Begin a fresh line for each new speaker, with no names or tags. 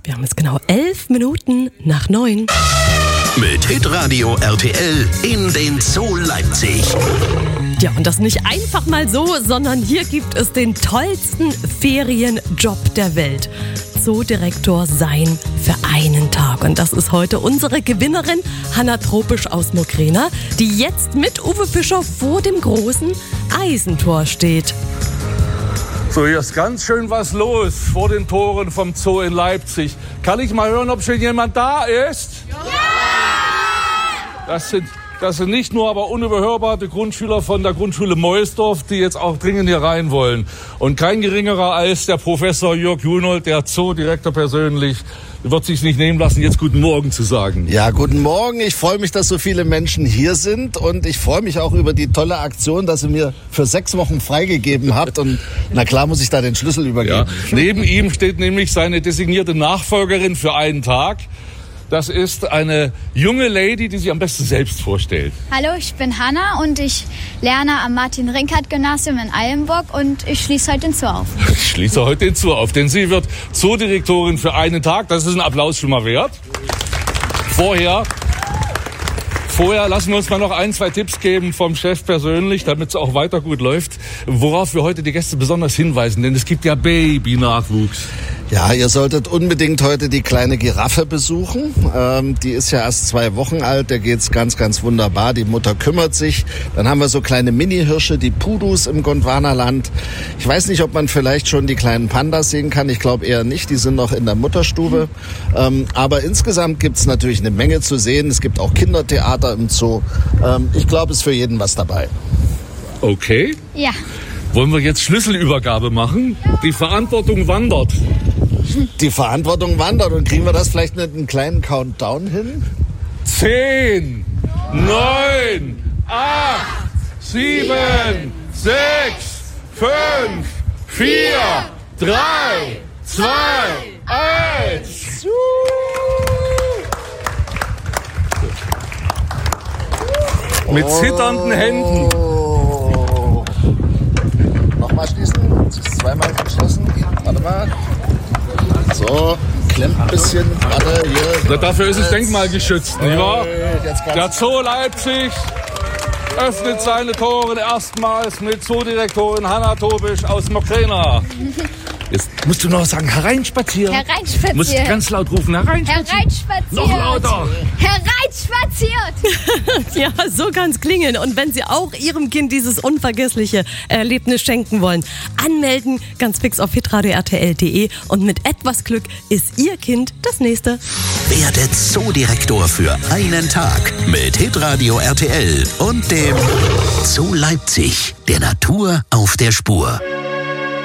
Wir haben es genau 11 Minuten nach 9.
Mit Hitradio RTL in den Zoo Leipzig.
Ja, und das nicht einfach mal so, sondern hier gibt es den tollsten Ferienjob der Welt. Zoodirektor sein für einen Tag. Und das ist heute unsere Gewinnerin Hanna Tropisch aus Mokrana, die jetzt mit Uwe Fischer vor dem großen Eisentor steht.
So, hier ist ganz schön was los vor den Toren vom Zoo in Leipzig. Kann ich mal hören, ob schon jemand da ist? Ja! Das sind nicht nur, aber unüberhörbar die Grundschüler von der Grundschule Meusdorf, die jetzt auch dringend hier rein wollen. Und kein geringerer als der Professor Jörg Junold, der Zoodirektor persönlich, wird sich nicht nehmen lassen, jetzt guten Morgen zu sagen.
Ja, guten Morgen. Ich freue mich, dass so viele Menschen hier sind und ich freue mich auch über die tolle Aktion, dass ihr mir für 6 Wochen freigegeben habt und na klar muss ich da den Schlüssel übergeben.
Ja. Neben ihm steht nämlich seine designierte Nachfolgerin für einen Tag. Das ist eine junge Lady, die sich am besten selbst vorstellt.
Hallo, ich bin Hanna und ich lerne am Martin-Rinkart-Gymnasium in Eilenburg und ich schließe heute den Zoo auf.
Ich schließe heute den Zoo auf, denn sie wird Zoodirektorin für einen Tag. Das ist ein Applaus schon mal wert. Vorher lassen wir uns mal noch 1-2 Tipps geben vom Chef persönlich, damit es auch weiter gut läuft, worauf wir heute die Gäste besonders hinweisen, denn es gibt ja Baby-Nachwuchs.
Ja, ihr solltet unbedingt heute die kleine Giraffe besuchen. Die ist ja erst 2 Wochen alt, der geht's ganz, ganz wunderbar. Die Mutter kümmert sich. Dann haben wir so kleine Mini-Hirsche, die Pudus im Gondwanaland. Ich weiß nicht, ob man vielleicht schon die kleinen Pandas sehen kann. Ich glaube eher nicht, die sind noch in der Mutterstube. Aber insgesamt gibt's natürlich eine Menge zu sehen. Es gibt auch Kindertheater im Zoo. Ich glaube, es ist für jeden was dabei.
Okay.
Ja.
Wollen wir jetzt Schlüsselübergabe machen? Ja. Die Verantwortung wandert.
Die Verantwortung wandert. Und kriegen wir das vielleicht mit einem kleinen Countdown hin?
10, 9, 8, 7, 6, 5, 4, 3, 2, 1. Mit zitternden Händen.
Nochmal schließen. 2-mal geschlossen. Warte mal. So, klemmt ein bisschen. Warte, hier.
Dafür ist es denkmalgeschützt, nicht wahr? Der Zoo Leipzig öffnet seine Tore erstmals mit Zoodirektorin Hanna Tropisch aus Mokrana. Jetzt musst du noch sagen, hereinspazieren.
Hereinspaziert.
Musst ganz laut rufen, hereinspaziert.
Hereinspaziert.
Noch lauter.
Hereinspaziert.
Ja, so kann es klingen. Und wenn Sie auch Ihrem Kind dieses unvergessliche Erlebnis schenken wollen, anmelden, ganz fix auf hitradio.rtl.de und mit etwas Glück ist Ihr Kind das nächste.
Werde Zoodirektor für einen Tag mit Hitradio RTL und dem Zoo Leipzig, der Natur auf der Spur.